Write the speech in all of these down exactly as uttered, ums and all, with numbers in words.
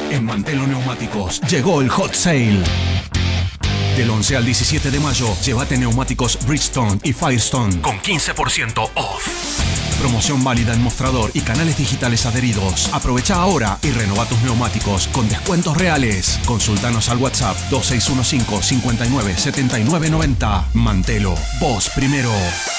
En Mantelo Neumáticos llegó el Hot Sale. Del once al diecisiete de mayo, llévate neumáticos Bridgestone y Firestone con quince por ciento off. Promoción válida en mostrador y canales digitales adheridos. Aprovecha ahora y renova tus neumáticos con descuentos reales. Consultanos al WhatsApp dos seis uno cinco, cinco nueve, siete nueve nueve cero. Mantelo, vos primero.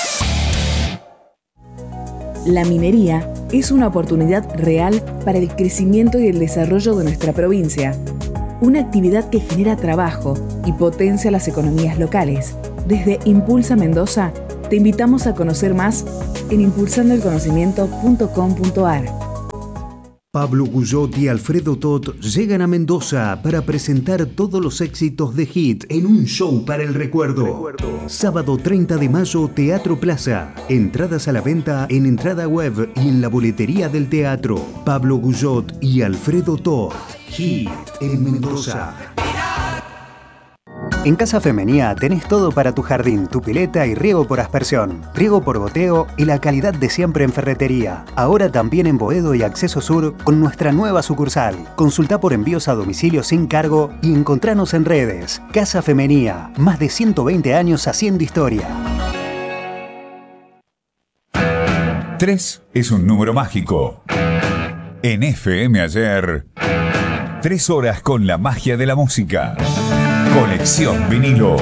La minería es una oportunidad real para el crecimiento y el desarrollo de nuestra provincia. Una actividad que genera trabajo y potencia las economías locales. Desde Impulsa Mendoza, te invitamos a conocer más en impulsando el conocimiento punto com punto a r. Pablo Guyot y Alfredo Tot llegan a Mendoza para presentar todos los éxitos de Hit en un show para el recuerdo. recuerdo. Sábado treinta de mayo, Teatro Plaza. Entradas a la venta en entrada web y en la boletería del teatro. Pablo Guyot y Alfredo Tot. Hit en Mendoza. En Casa Femenía tenés todo para tu jardín, tu pileta y riego por aspersión, riego por goteo y la calidad de siempre en ferretería. Ahora también en Boedo y Acceso Sur con nuestra nueva sucursal. Consulta por envíos a domicilio sin cargo y encontranos en redes. Casa Femenía, más de ciento veinte años haciendo historia. Tres es un número mágico. En F M Ayer, tres horas con la magia de la música. Conexión vinilo.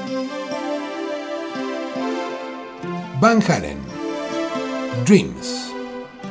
Van Halen, Dreams.